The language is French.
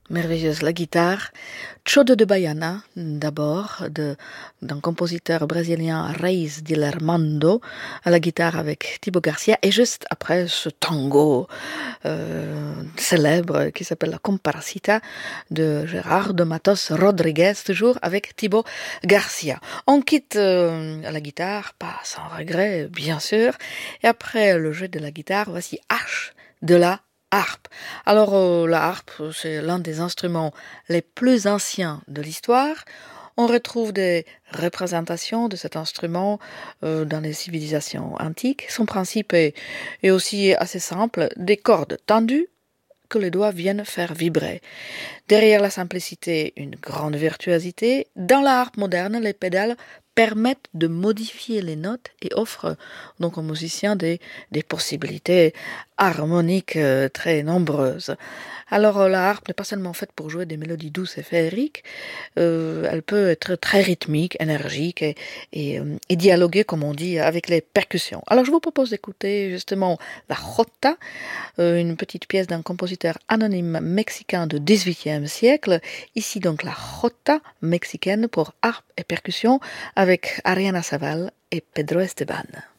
Merveilleuse, la guitare. Chodo de Baiana, d'abord, d'un compositeur brésilien, Reis de Lermando, à la guitare avec Thibaut Garcia, et juste après ce tango célèbre qui s'appelle la Comparsita de Gérard de Matos Rodriguez, toujours avec Thibaut Garcia. On quitte la guitare, pas sans regret, bien sûr, et après le jeu de la guitare, voici H de la harpe. Alors, la harpe, c'est l'un des instruments les plus anciens de l'histoire. On retrouve des représentations de cet instrument dans les civilisations antiques. Son principe est aussi assez simple, des cordes tendues que les doigts viennent faire vibrer. Derrière la simplicité, une grande virtuosité. Dans la harpe moderne, les pédales permettent de modifier les notes et offrent donc aux musiciens des possibilités harmoniques très nombreuses. Alors la harpe n'est pas seulement faite pour jouer des mélodies douces et féeriques, elle peut être très rythmique, énergique et dialoguer, comme on dit, avec les percussions. Alors je vous propose d'écouter justement la jota, une petite pièce d'un compositeur anonyme mexicain du XVIIIe siècle. Ici donc la jota mexicaine pour harpe et percussion avec Ariana Saval et Pedro Esteban.